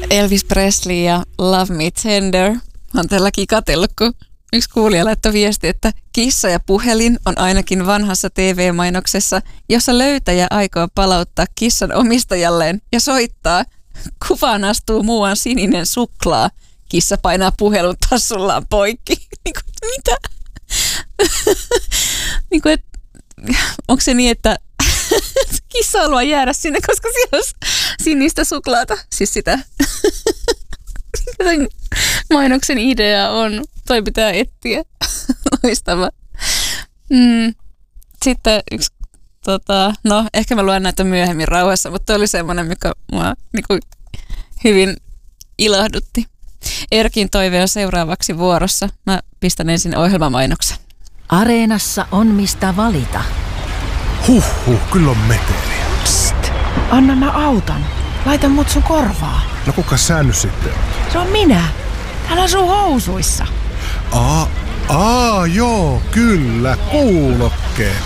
Elvis Presley ja Love Me Tender. Mä oon tälläkin katsellut, kun yksi kuulija laittoi viesti, että kissa ja puhelin on ainakin vanhassa TV-mainoksessa, jossa löytäjä aikoo palauttaa kissan omistajalleen ja soittaa. Kuvaan astuu muuan sininen suklaa. Kissa painaa puhelun tassullaan poikki. Mitä? Onko se niin, että kissa haluaa jäädä sinne, koska siellä on sinistä suklaata? Siis sitä mainoksen idea on. Toi pitää etsiä. Loistava. Sitten yksi, no ehkä mä luen näitä myöhemmin rauhassa, mutta toi oli semmoinen, mikä mua hyvin ilahdutti. Erkin toive on seuraavaksi vuorossa. Mä pistän ensin ohjelmamainoksen. Areenassa on mistä valita. Kyllä on meteliä. Psst, anna mä autan. Laita mut sun korvaa. No kuka sä nyt sitten on? Se on minä. Täällä on sun housuissa. Joo, kyllä, kuulokkeet.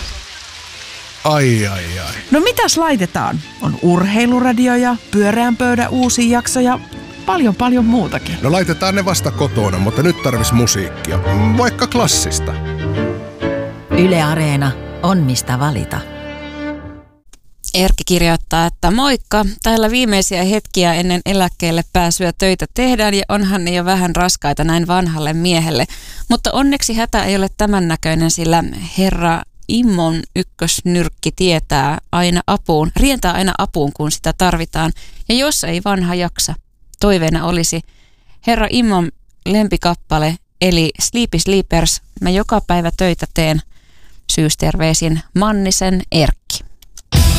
Ai. No mitäs laitetaan? On urheiluradio ja pyöreän pöydän uusi jakso ja paljon muutakin. No laitetaan ne vasta kotona, mutta nyt tarvis musiikkia. Vaikka klassista. Yle Areena on mistä valita. Erkki kirjoittaa, että moikka, täällä viimeisiä hetkiä ennen eläkkeelle pääsyä töitä tehdään ja onhan ne jo vähän raskaita näin vanhalle miehelle. Mutta onneksi hätä ei ole tämän näköinen, sillä herra Immon ykkösnyrkki rientää aina apuun, kun sitä tarvitaan. Ja jos ei vanha jaksa, toiveena olisi herra Immon lempikappale, eli Sleepy Sleepers, mä joka päivä töitä teen. Syysterveisin Mannisen Erkki.